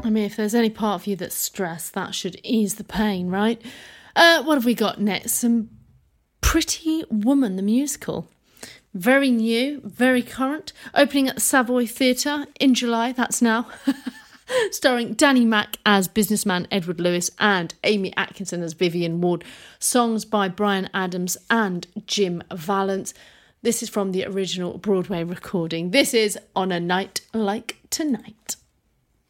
I mean, if there's any part of you that's stressed, that should ease the pain, right? What have we got next? Some Pretty Woman, the musical. Very new, very current. Opening at the Savoy Theatre in July, that's now. Starring Danny Mac as businessman Edward Lewis and Amy Atkinson as Vivian Ward. Songs by Bryan Adams and Jim Vallance. This is from the original Broadway recording. This is On a Night Like Tonight.